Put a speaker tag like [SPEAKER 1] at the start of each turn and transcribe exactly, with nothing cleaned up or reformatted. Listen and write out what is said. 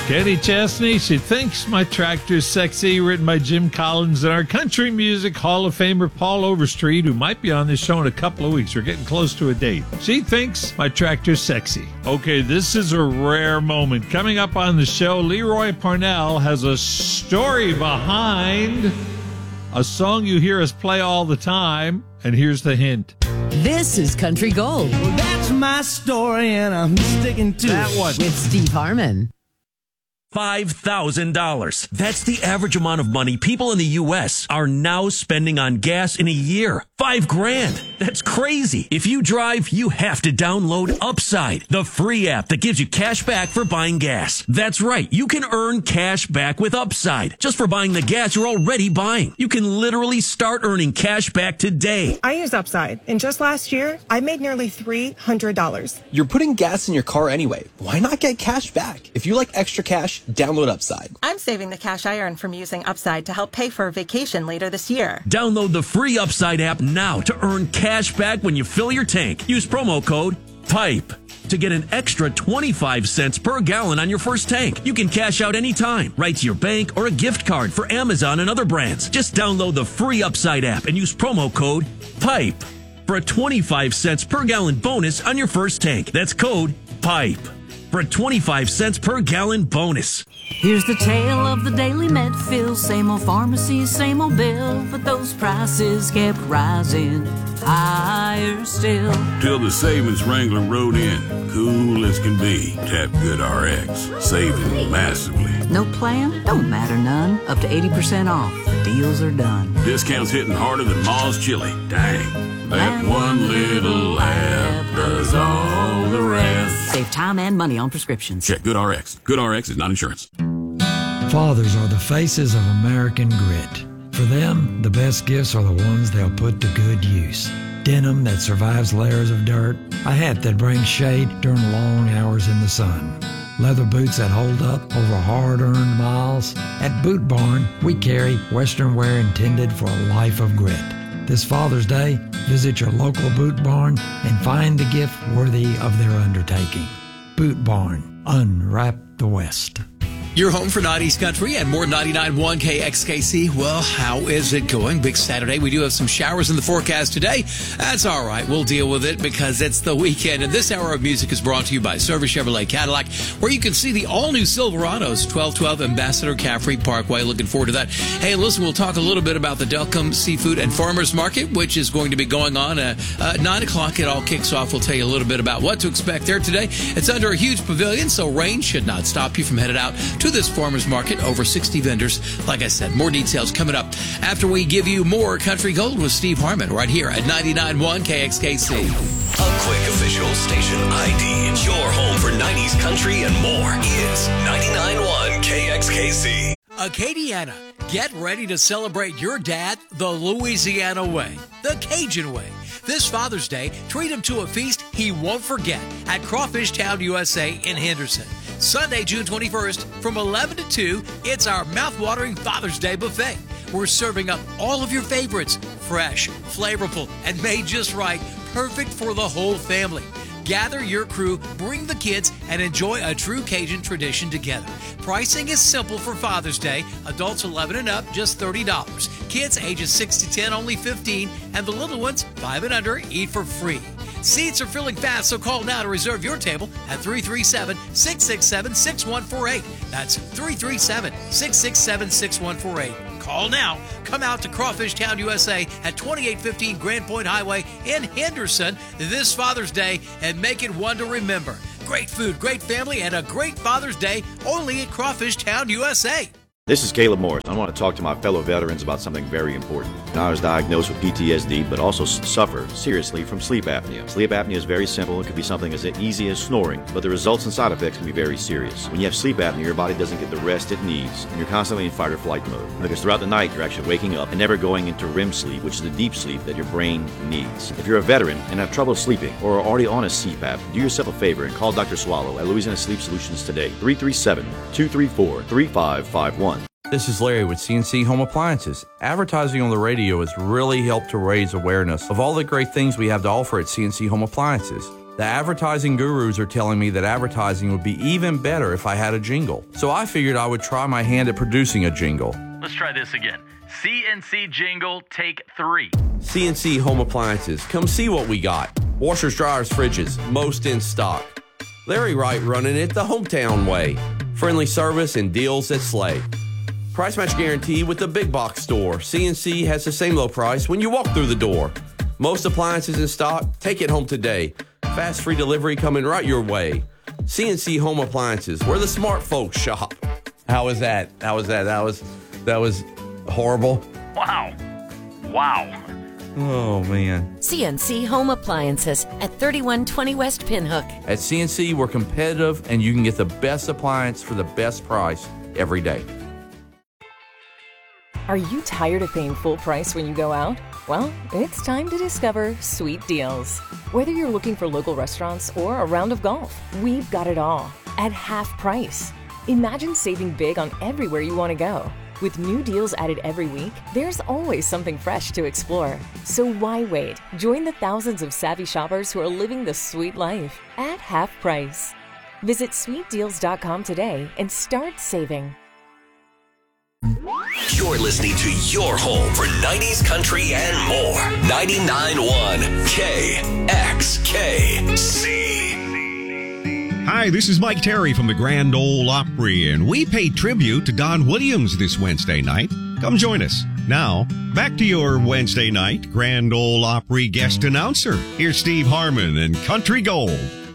[SPEAKER 1] Kenny Chesney, She Thinks My Tractor's Sexy, written by Jim Collins, and our country music Hall of Famer Paul Overstreet, who might be on this show in a couple of weeks. We're getting close to a date. She Thinks My Tractor's Sexy. Okay, this is a rare moment. Coming up on the show, Leroy Parnell has a story behind a song you hear us play all the time, and here's the hint.
[SPEAKER 2] This is Country Gold.
[SPEAKER 3] Well, that's my story, and I'm sticking to
[SPEAKER 1] that
[SPEAKER 3] it.
[SPEAKER 1] one.
[SPEAKER 2] With Steve Harmon.
[SPEAKER 4] five thousand dollars. That's the average amount of money people in the U S are now spending on gas in a year. Five grand. That's crazy. If you drive, you have to download Upside, the free app that gives you cash back for buying gas. That's right. You can earn cash back with Upside just for buying the gas you're already buying. You can literally start earning cash back today.
[SPEAKER 5] I use Upside, and just last year, I made nearly three hundred dollars.
[SPEAKER 6] You're putting gas in your car anyway. Why not get cash back? If you like extra cash, download Upside.
[SPEAKER 7] I'm saving the cash I earn from using Upside to help pay for a vacation later this year.
[SPEAKER 4] Download the free Upside app now to earn cash back when you fill your tank. Use promo code PIPE to get an extra twenty-five cents per gallon on your first tank. You can cash out anytime, right to your bank or a gift card for Amazon and other brands. Just download the free Upside app and use promo code PIPE for a twenty-five cents per gallon bonus on your first tank. That's code PIPE for a twenty-five cents per gallon bonus.
[SPEAKER 8] Here's the tale of the daily Medfield. Same old pharmacy, same old bill, but those prices kept rising higher still.
[SPEAKER 9] Till the savings wrangler rode in, cool as can be. Tap Good R X, saving massively.
[SPEAKER 8] No plan? Don't matter none. Up to eighty percent off. The deals are done.
[SPEAKER 9] Discounts hitting harder than Ma's chili. Dang, that one little app does all the rest.
[SPEAKER 8] Save time and money on prescriptions.
[SPEAKER 9] Check Good R X. Good R X is not insurance.
[SPEAKER 10] Fathers are the faces of American grit. For them, the best gifts are the ones they'll put to good use. Denim that survives layers of dirt, a hat that brings shade during long hours in the sun, leather boots that hold up over hard-earned miles. At Boot Barn, we carry Western wear intended for a life of grit. This Father's Day, visit your local Boot Barn and find the gift worthy of their undertaking. Boot Barn, unwrap the West.
[SPEAKER 11] Your home for nineties country and more ninety-nine point one K X K C. Well, how is it going? Big Saturday. We do have some showers in the forecast today. That's all right. We'll deal with it because it's the weekend. And this hour of music is brought to you by Service Chevrolet Cadillac, where you can see the all-new Silverados, twelve twelve Ambassador Caffrey Parkway. Looking forward to that. Hey, listen, we'll talk a little bit about the Delcom Seafood and Farmers Market, which is going to be going on at uh, nine o'clock. It all kicks off. We'll tell you a little bit about what to expect there today. It's under a huge pavilion, so rain should not stop you from headed out to this farmers market. Over sixty vendors. Like I said, more details coming up after we give you more Country Gold with Steve Harmon right here at ninety-nine point one K X K C.
[SPEAKER 12] A quick official station I D. Your home for nineties country and more is ninety-nine point one K X K C.
[SPEAKER 11] Acadiana, get ready to celebrate your dad the Louisiana way, the Cajun way. This Father's Day, treat him to a feast he won't forget at Crawfish Town U S A in Henderson. Sunday, June twenty-first, from eleven to two, it's our mouth-watering Father's Day buffet. We're serving up all of your favorites, fresh, flavorful, and made just right, perfect for the whole family. Gather your crew, bring the kids, and enjoy a true Cajun tradition together. Pricing is simple for Father's Day. Adults eleven and up, just thirty dollars. Kids ages six to ten, only fifteen dollars. And the little ones, five and under, eat for free. Seats are filling fast, so call now to reserve your table at three three seven, six six seven, six one four eight. That's three three seven, six six seven, six one four eight. Call now. Come out to Crawfish Town U S A at twenty-eight fifteen Grand Point Highway in Henderson this Father's Day and make it one to remember. Great food, great family, and a great Father's Day only at Crawfish Town U S A.
[SPEAKER 13] This is Caleb Morris. I want to talk to my fellow veterans about something very important. I was diagnosed with P T S D, but also suffer seriously from sleep apnea. Sleep apnea is very simple. It could be something as easy as snoring, but the results and side effects can be very serious. When you have sleep apnea, your body doesn't get the rest it needs, and you're constantly in fight or flight mode. Because throughout the night, you're actually waking up and never going into R E M sleep, which is the deep sleep that your brain needs. If you're a veteran and have trouble sleeping or are already on a C PAP, do yourself a favor and call Doctor Swallow at Louisiana Sleep Solutions today. three three seven, two three four, three five five one.
[SPEAKER 14] This is Larry with C N C Home Appliances. Advertising on the radio has really helped to raise awareness of all the great things we have to offer at C N C Home Appliances. The advertising gurus are telling me that advertising would be even better if I had a jingle. So I figured I would try my hand at producing a jingle.
[SPEAKER 15] Let's try this again. C N C jingle, take three.
[SPEAKER 16] C N C Home Appliances. Come see what we got. Washers, dryers, fridges, most in stock. Larry Wright running it the hometown way. Friendly service and deals that slay. Price match guarantee with the big box store. C N C has the same low price when you walk through the door. Most appliances in stock. Take it home today. Fast free delivery coming right your way. C N C Home Appliances, where the smart folks shop. How was that? How was that? That was that was horrible.
[SPEAKER 15] Wow. Wow.
[SPEAKER 14] Oh, man.
[SPEAKER 17] C N C Home Appliances at thirty-one twenty West Pinhook.
[SPEAKER 14] At C N C, we're competitive, and you can get the best appliance for the best price every day.
[SPEAKER 18] Are you tired of paying full price when you go out? Well, it's time to discover Sweet Deals. Whether you're looking for local restaurants or a round of golf, we've got it all at half price. Imagine saving big on everywhere you want to go. With new deals added every week, there's always something fresh to explore. So why wait? Join the thousands of savvy shoppers who are living the sweet life at half price. Visit sweet deals dot com today and start saving.
[SPEAKER 12] You're listening to your home for nineties country and more. ninety-nine point one K X K C.
[SPEAKER 19] Hi, this is Mike Terry from the Grand Ole Opry, and we pay tribute to Don Williams this Wednesday night. Come join us. Now, back to your Wednesday night Grand Ole Opry guest announcer. Here's Steve Harmon and Country Gold.